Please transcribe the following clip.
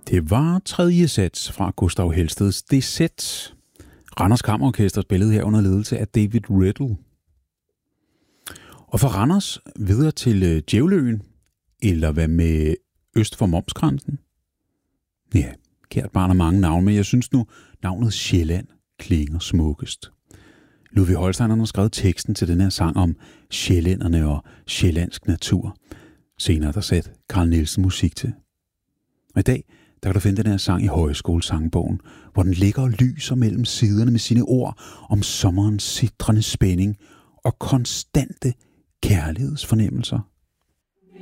Det var tredje sats fra Gustav Helsteds DZ. Randers Kammerorkester spillede her under ledelse af David Riddle. Og fra Randers videre til Djævleøen, eller hvad med øst for Momsgrænsen? Ja, kært barn har mange navne, men jeg synes nu, navnet Sjælland klinger smukkest. Ludvig Holstein har skrevet teksten til den her sang om sjællænderne og sjællandsk natur. Senere der sat Carl Nielsen musik til. Og i dag, der kan du finde den her sang i Højskolesangbogen, hvor den ligger og lyser mellem siderne med sine ord om sommerens sitrende spænding og konstante kærlighedsfornemmelser.